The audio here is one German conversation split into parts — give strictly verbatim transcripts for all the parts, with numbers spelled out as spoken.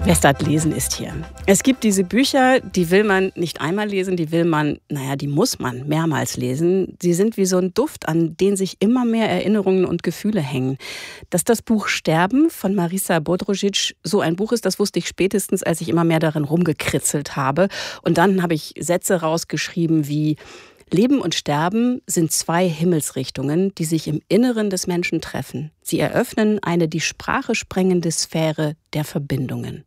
Bestatt lesen ist hier. Es gibt diese Bücher, die will man nicht einmal lesen, die will man, naja, die muss man mehrmals lesen. Sie sind wie so ein Duft, an den sich immer mehr Erinnerungen und Gefühle hängen. Dass das Buch Sterben von Marisa Bodrožić so ein Buch ist, das wusste ich spätestens, als ich immer mehr darin rumgekritzelt habe. Und dann habe ich Sätze rausgeschrieben wie: Leben und Sterben sind zwei Himmelsrichtungen, die sich im Inneren des Menschen treffen. Sie eröffnen eine die Sprache sprengende Sphäre der Verbindungen.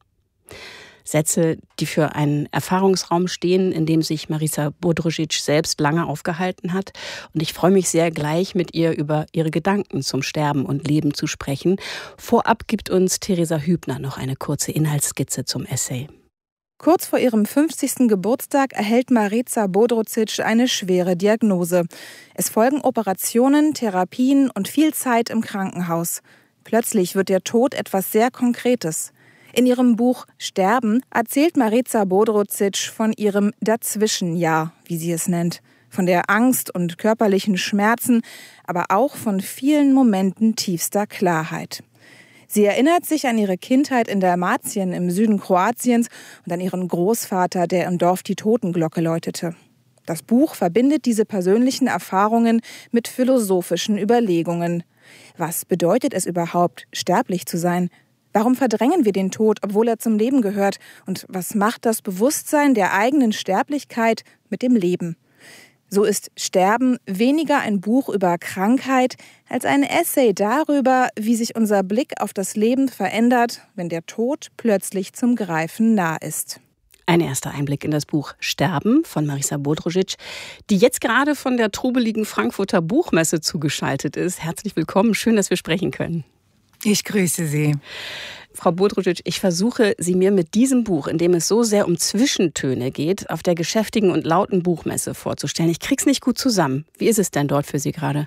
Sätze, die für einen Erfahrungsraum stehen, in dem sich Marisa Bodrožić selbst lange aufgehalten hat. Und ich freue mich sehr, gleich mit ihr über ihre Gedanken zum Sterben und Leben zu sprechen. Vorab gibt uns Theresa Hübner noch eine kurze Inhaltsskizze zum Essay. Kurz vor ihrem fünfzigsten Geburtstag erhält Marisa Bodrožić eine schwere Diagnose. Es folgen Operationen, Therapien und viel Zeit im Krankenhaus. Plötzlich wird der Tod etwas sehr Konkretes. In ihrem Buch Sterben erzählt Marisa Bodrožić von ihrem Dazwischenjahr, wie sie es nennt. Von der Angst und körperlichen Schmerzen, aber auch von vielen Momenten tiefster Klarheit. Sie erinnert sich an ihre Kindheit in Dalmatien im Süden Kroatiens und an ihren Großvater, der im Dorf die Totenglocke läutete. Das Buch verbindet diese persönlichen Erfahrungen mit philosophischen Überlegungen. Was bedeutet es überhaupt, sterblich zu sein? Warum verdrängen wir den Tod, obwohl er zum Leben gehört? Und was macht das Bewusstsein der eigenen Sterblichkeit mit dem Leben? So ist Sterben weniger ein Buch über Krankheit als ein Essay darüber, wie sich unser Blick auf das Leben verändert, wenn der Tod plötzlich zum Greifen nah ist. Ein erster Einblick in das Buch Sterben von Marisa Bodrožić, die jetzt gerade von der trubeligen Frankfurter Buchmesse zugeschaltet ist. Herzlich willkommen, schön, dass wir sprechen können. Ich grüße Sie. Frau Bodrožić, ich versuche, Sie mir mit diesem Buch, in dem es so sehr um Zwischentöne geht, auf der geschäftigen und lauten Buchmesse vorzustellen. Ich krieg's nicht gut zusammen. Wie ist es denn dort für Sie gerade?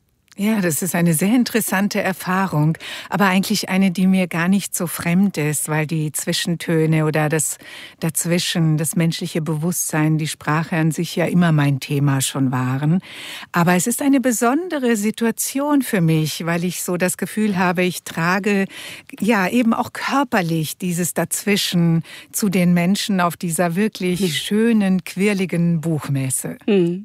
Ja, das ist eine sehr interessante Erfahrung, aber eigentlich eine, die mir gar nicht so fremd ist, weil die Zwischentöne oder das Dazwischen, das menschliche Bewusstsein, die Sprache an sich ja immer mein Thema schon waren. Aber es ist eine besondere Situation für mich, weil ich so das Gefühl habe, ich trage ja eben auch körperlich dieses Dazwischen zu den Menschen auf dieser wirklich hm. schönen, quirligen Buchmesse. Hm.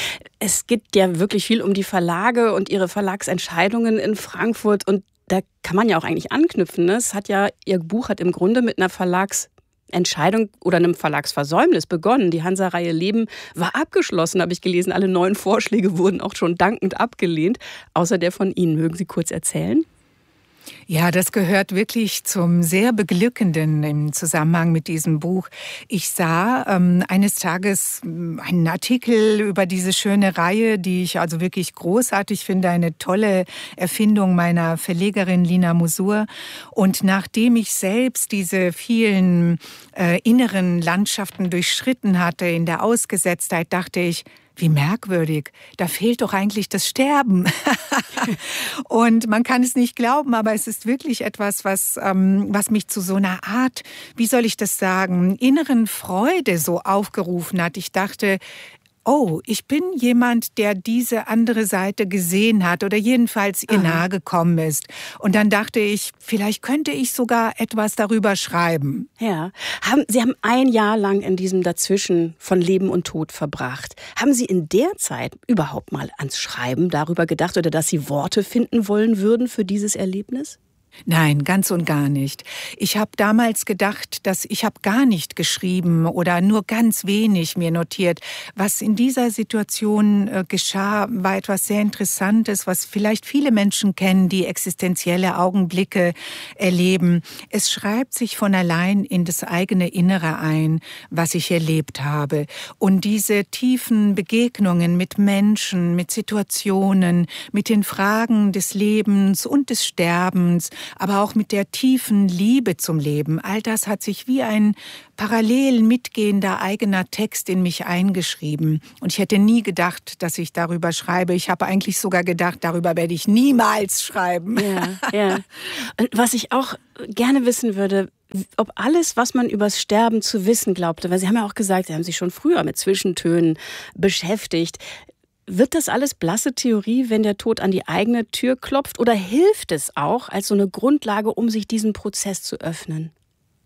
Es geht ja wirklich viel um die Verlage und ihre Verlagsentscheidungen in Frankfurt. Und da kann man ja auch eigentlich anknüpfen. Ne? Es hat ja, Ihr Buch hat im Grunde mit einer Verlagsentscheidung oder einem Verlagsversäumnis begonnen. Die Hansa-Reihe Leben war abgeschlossen, habe ich gelesen. Alle neuen Vorschläge wurden auch schon dankend abgelehnt. Außer der von Ihnen. Mögen Sie kurz erzählen? Ja, das gehört wirklich zum sehr Beglückenden im Zusammenhang mit diesem Buch. Ich sah ähm, eines Tages einen Artikel über diese schöne Reihe, die ich also wirklich großartig finde, eine tolle Erfindung meiner Verlegerin Lina Musur. Und nachdem ich selbst diese vielen äh, inneren Landschaften durchschritten hatte in der Ausgesetztheit, dachte ich, wie merkwürdig, da fehlt doch eigentlich das Sterben. Und man kann es nicht glauben, aber es ist wirklich etwas, was, ähm, was mich zu so einer Art, wie soll ich das sagen, inneren Freude so aufgerufen hat. Ich dachte, oh, ich bin jemand, der diese andere Seite gesehen hat oder jedenfalls ihr nahe gekommen ist. Und dann dachte ich, vielleicht könnte ich sogar etwas darüber schreiben. Ja, haben, Sie haben ein Jahr lang in diesem Dazwischen von Leben und Tod verbracht. Haben Sie in der Zeit überhaupt mal ans Schreiben darüber gedacht oder dass Sie Worte finden wollen würden für dieses Erlebnis? Nein, ganz und gar nicht. Ich habe damals gedacht, dass ich habe gar nicht geschrieben oder nur ganz wenig mir notiert. Was in dieser Situation äh, geschah, war etwas sehr Interessantes, was vielleicht viele Menschen kennen, die existenzielle Augenblicke erleben. Es schreibt sich von allein in das eigene Innere ein, was ich erlebt habe. Und diese tiefen Begegnungen mit Menschen, mit Situationen, mit den Fragen des Lebens und des Sterbens, aber auch mit der tiefen Liebe zum Leben. All das hat sich wie ein parallel mitgehender eigener Text in mich eingeschrieben. Und ich hätte nie gedacht, dass ich darüber schreibe. Ich habe eigentlich sogar gedacht, darüber werde ich niemals schreiben. Ja, ja. Und was ich auch gerne wissen würde, ob alles, was man übers Sterben zu wissen glaubte, weil Sie haben ja auch gesagt, Sie haben sich schon früher mit Zwischentönen beschäftigt. Wird das alles blasse Theorie, wenn der Tod an die eigene Tür klopft? Oder hilft es auch als so eine Grundlage, um sich diesem Prozess zu öffnen?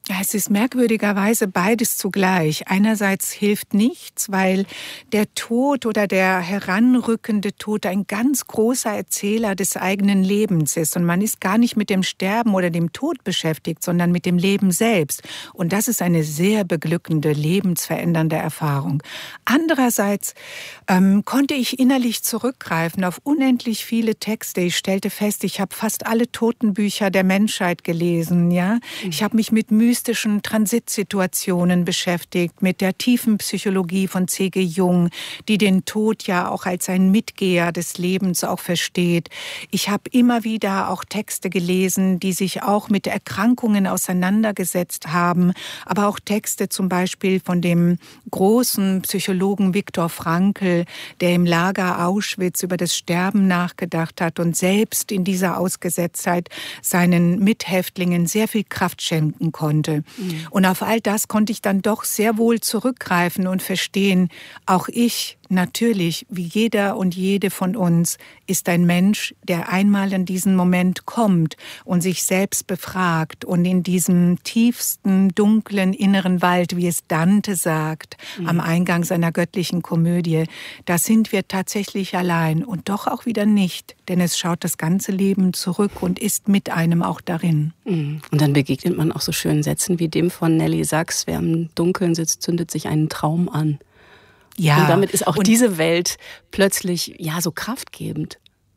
Ja, es ist merkwürdigerweise beides zugleich. Einerseits hilft nichts, weil der Tod oder der heranrückende Tod ein ganz großer Erzähler des eigenen Lebens ist. Und man ist gar nicht mit dem Sterben oder dem Tod beschäftigt, sondern mit dem Leben selbst. Und das ist eine sehr beglückende, lebensverändernde Erfahrung. Andererseits ähm, konnte ich innerlich zurückgreifen auf unendlich viele Texte. Ich stellte fest, ich habe fast alle Totenbücher der Menschheit gelesen. Ja, ich habe mich mit mystischen Transitsituationen beschäftigt, mit der tiefen Psychologie von C G Jung, die den Tod ja auch als ein Mitgeher des Lebens auch versteht. Ich habe immer wieder auch Texte gelesen, die sich auch mit Erkrankungen auseinandergesetzt haben, aber auch Texte zum Beispiel von dem großen Psychologen Viktor Frankl, der im Lager Auschwitz über das Sterben nachgedacht hat und selbst in dieser Ausgesetztheit seinen Mithäftlingen sehr viel Kraft schenken konnte. Mhm. Und auf all das konnte ich dann doch sehr wohl zurückgreifen und verstehen, auch ich, natürlich, wie jeder und jede von uns, ist ein Mensch, der einmal in diesen Moment kommt und sich selbst befragt und in diesem tiefsten, dunklen, inneren Wald, wie es Dante sagt, mhm. am Eingang seiner göttlichen Komödie, da sind wir tatsächlich allein und doch auch wieder nicht, denn es schaut das ganze Leben zurück und ist mit einem auch darin. Mhm. Und dann begegnet man auch so schönen Sätzen wie dem von Nelly Sachs, wer im Dunkeln sitzt, zündet sich einen Traum an. Ja, und damit ist auch diese Welt plötzlich ja so kraftgebend.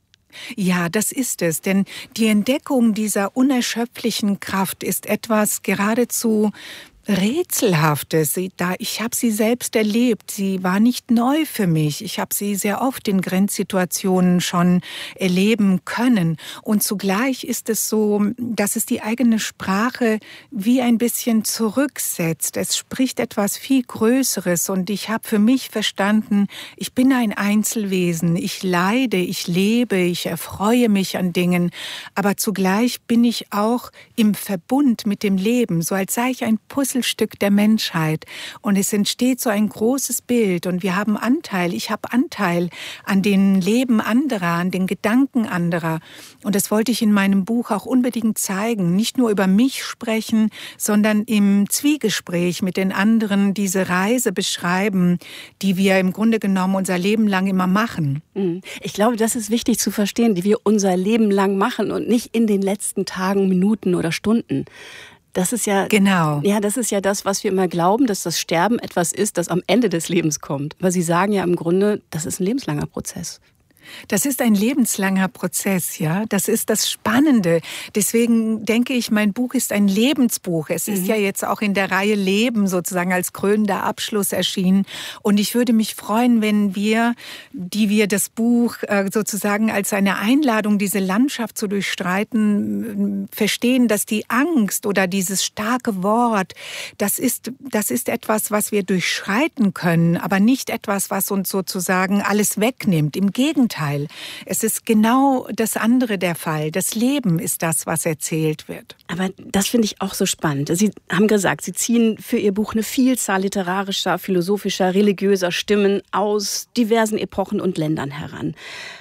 Ja, das ist es, denn die Entdeckung dieser unerschöpflichen Kraft ist etwas geradezu Rätselhaftes. Ich habe sie selbst erlebt. Sie war nicht neu für mich. Ich habe sie sehr oft in Grenzsituationen schon erleben können. Und zugleich ist es so, dass es die eigene Sprache wie ein bisschen zurücksetzt. Es spricht etwas viel Größeres. Und ich habe für mich verstanden, ich bin ein Einzelwesen. Ich leide, ich lebe, ich erfreue mich an Dingen. Aber zugleich bin ich auch im Verbund mit dem Leben, so als sei ich ein Puzzle Stück der Menschheit. Und es entsteht so ein großes Bild und wir haben Anteil, ich habe Anteil an den Leben anderer, an den Gedanken anderer. Und das wollte ich in meinem Buch auch unbedingt zeigen. Nicht nur über mich sprechen, sondern im Zwiegespräch mit den anderen diese Reise beschreiben, die wir im Grunde genommen unser Leben lang immer machen. Ich glaube, das ist wichtig zu verstehen, die wir unser Leben lang machen und nicht in den letzten Tagen, Minuten oder Stunden. Das ist ja, genau. ja, das ist ja das, was wir immer glauben, dass das Sterben etwas ist, das am Ende des Lebens kommt. Aber Sie sagen ja im Grunde, das ist ein lebenslanger Prozess. Das ist ein lebenslanger Prozess, ja. Das ist das Spannende. Deswegen denke ich, mein Buch ist ein Lebensbuch. Es ist mhm. ja jetzt auch in der Reihe Leben sozusagen als krönender Abschluss erschienen. Und ich würde mich freuen, wenn wir, die wir das Buch sozusagen als eine Einladung, diese Landschaft zu durchstreiten, verstehen, dass die Angst oder dieses starke Wort, das ist, das ist etwas, was wir durchschreiten können, aber nicht etwas, was uns sozusagen alles wegnimmt. Im Gegenteil. Es ist genau das andere der Fall. Das Leben ist das, was erzählt wird. Aber das finde ich auch so spannend. Sie haben gesagt, Sie ziehen für Ihr Buch eine Vielzahl literarischer, philosophischer, religiöser Stimmen aus diversen Epochen und Ländern heran.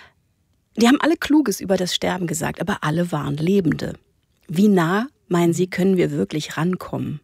Die haben alle Kluges über das Sterben gesagt, aber alle waren Lebende. Wie nah, meinen Sie, können wir wirklich rankommen?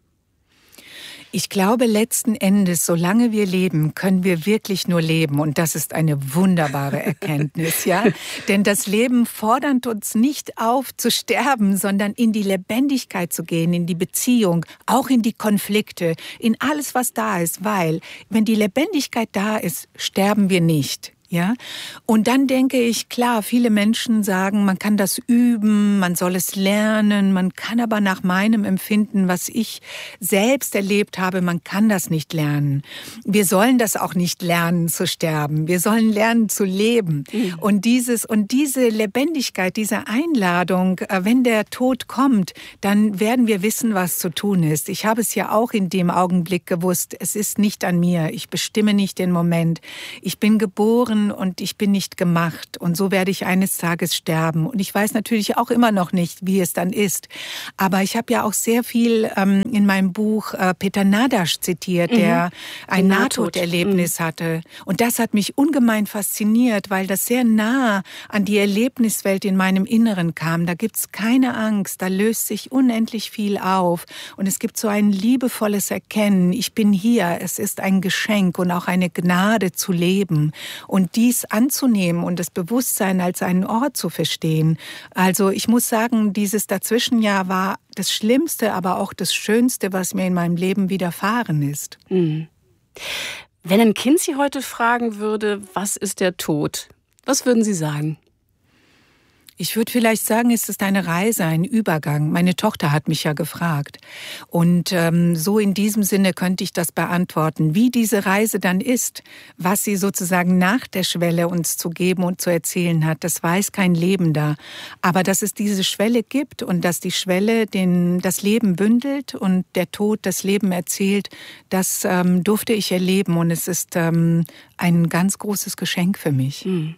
Ich glaube, letzten Endes, solange wir leben, können wir wirklich nur leben. Und das ist eine wunderbare Erkenntnis, ja. Denn das Leben fordert uns nicht auf, zu sterben, sondern in die Lebendigkeit zu gehen, in die Beziehung, auch in die Konflikte, in alles, was da ist. Weil, wenn die Lebendigkeit da ist, sterben wir nicht. Ja, und dann denke ich, klar, viele Menschen sagen, man kann das üben, man soll es lernen, man kann aber nach meinem Empfinden, was ich selbst erlebt habe, man kann das nicht lernen. Wir sollen das auch nicht lernen zu sterben, wir sollen lernen zu leben. Mhm. Und dieses und diese Lebendigkeit, diese Einladung, wenn der Tod kommt, dann werden wir wissen, was zu tun ist. Ich habe es ja auch in dem Augenblick gewusst, es ist nicht an mir, ich bestimme nicht den Moment. Ich bin geboren geboren und ich bin nicht gemacht. Und so werde ich eines Tages sterben. Und ich weiß natürlich auch immer noch nicht, wie es dann ist. Aber ich habe ja auch sehr viel ähm, in meinem Buch äh, Peter Nadasch zitiert, der mhm. ein Nahtoderlebnis mhm. hatte. Und das hat mich ungemein fasziniert, weil das sehr nah an die Erlebniswelt in meinem Inneren kam. Da gibt's keine Angst, da löst sich unendlich viel auf. Und es gibt so ein liebevolles Erkennen, ich bin hier, es ist ein Geschenk und auch eine Gnade zu leben. Und dies anzunehmen und das Bewusstsein als einen Ort zu verstehen. Also ich muss sagen, dieses Dazwischenjahr war das Schlimmste, aber auch das Schönste, was mir in meinem Leben widerfahren ist. Mhm. Wenn ein Kind Sie heute fragen würde, was ist der Tod? Was würden Sie sagen? Ich würde vielleicht sagen, es ist eine Reise, ein Übergang. Meine Tochter hat mich ja gefragt. Und ähm, so in diesem Sinne könnte ich das beantworten. Wie diese Reise dann ist, was sie sozusagen nach der Schwelle uns zu geben und zu erzählen hat, das weiß kein Lebender. Aber dass es diese Schwelle gibt und dass die Schwelle den, das Leben bündelt und der Tod das Leben erzählt, das ähm, durfte ich erleben. Und es ist ähm, ein ganz großes Geschenk für mich. Mhm.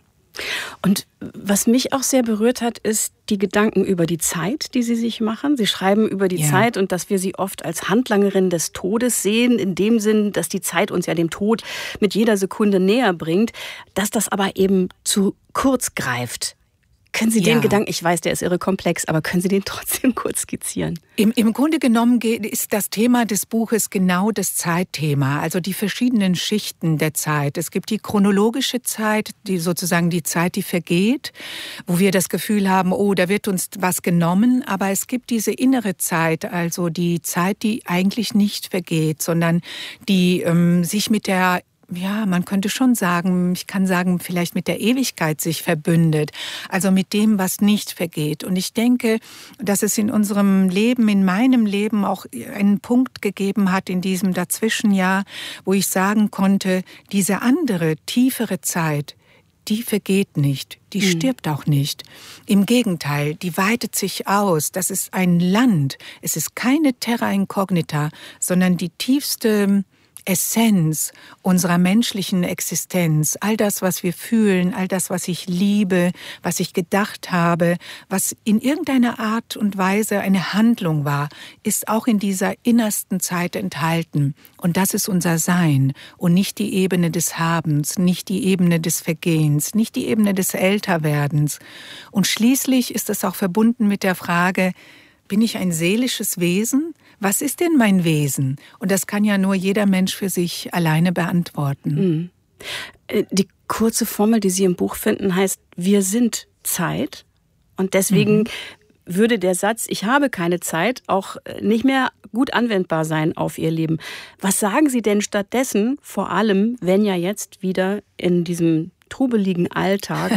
Und was mich auch sehr berührt hat, ist die Gedanken über die Zeit, die Sie sich machen. Sie schreiben über die ja. Zeit und dass wir sie oft als Handlangerin des Todes sehen, in dem Sinn, dass die Zeit uns ja dem Tod mit jeder Sekunde näher bringt, dass das aber eben zu kurz greift. Können Sie den ja. Gedanken, ich weiß, der ist irre komplex, aber können Sie den trotzdem kurz skizzieren? Im, im Grunde genommen ist das Thema des Buches genau das Zeitthema, also die verschiedenen Schichten der Zeit. Es gibt die chronologische Zeit, die sozusagen die Zeit, die vergeht, wo wir das Gefühl haben, oh, da wird uns was genommen, aber es gibt diese innere Zeit, also die Zeit, die eigentlich nicht vergeht, sondern die ähm, sich mit der Ja, man könnte schon sagen, ich kann sagen, vielleicht mit der Ewigkeit sich verbündet, also mit dem, was nicht vergeht. Und ich denke, dass es in unserem Leben, in meinem Leben auch einen Punkt gegeben hat in diesem Dazwischenjahr, wo ich sagen konnte, diese andere, tiefere Zeit, die vergeht nicht, die mhm. stirbt auch nicht. Im Gegenteil, die weitet sich aus. Das ist ein Land, es ist keine Terra Incognita, sondern die tiefste Essenz unserer menschlichen Existenz, all das, was wir fühlen, all das, was ich liebe, was ich gedacht habe, was in irgendeiner Art und Weise eine Handlung war, ist auch in dieser innersten Zeit enthalten. Und das ist unser Sein und nicht die Ebene des Habens, nicht die Ebene des Vergehens, nicht die Ebene des Älterwerdens. Und schließlich ist es auch verbunden mit der Frage, bin ich ein seelisches Wesen? Was ist denn mein Wesen? Und das kann ja nur jeder Mensch für sich alleine beantworten. Mhm. Die kurze Formel, die Sie im Buch finden, heißt, wir sind Zeit. Und deswegen mhm. würde der Satz, ich habe keine Zeit, auch nicht mehr gut anwendbar sein auf Ihr Leben. Was sagen Sie denn stattdessen, vor allem, wenn ja jetzt wieder in diesem trubeligen Alltag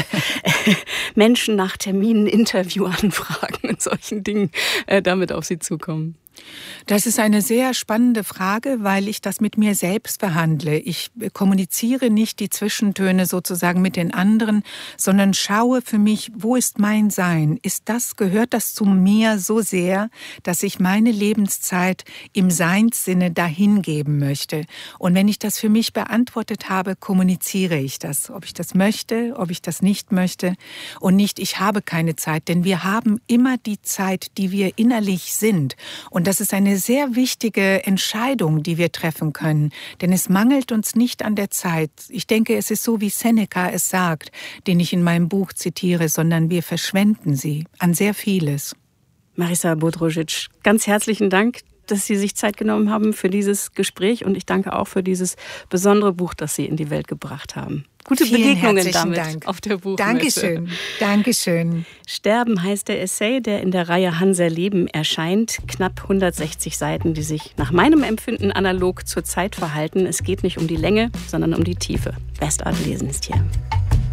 Menschen nach Terminen, Interviewanfragen und solchen Dingen äh, damit auf Sie zukommen? Das ist eine sehr spannende Frage, weil ich das mit mir selbst behandle. Ich kommuniziere nicht die Zwischentöne sozusagen mit den anderen, sondern schaue für mich, wo ist mein Sein? Ist das, gehört das zu mir so sehr, dass ich meine Lebenszeit im Seinssinne dahingeben möchte? Und wenn ich das für mich beantwortet habe, kommuniziere ich das. Ob ich das möchte, ob ich das nicht möchte und nicht, ich habe keine Zeit. Denn wir haben immer die Zeit, die wir innerlich sind. Und das ist eine sehr wichtige Entscheidung, die wir treffen können. Denn es mangelt uns nicht an der Zeit. Ich denke, es ist so, wie Seneca es sagt, den ich in meinem Buch zitiere, sondern wir verschwenden sie an sehr vieles. Marisa Bodrožić, ganz herzlichen Dank, dass Sie sich Zeit genommen haben für dieses Gespräch. Und ich danke auch für dieses besondere Buch, das Sie in die Welt gebracht haben. Gute Vielen Begegnungen damit Dank. Auf der Buchmesse. Dankeschön. Dankeschön. Sterben heißt der Essay, der in der Reihe Hanser Leben erscheint. Knapp hundertsechzig Seiten, die sich nach meinem Empfinden analog zur Zeit verhalten. Es geht nicht um die Länge, sondern um die Tiefe. Bestart lesen ist hier.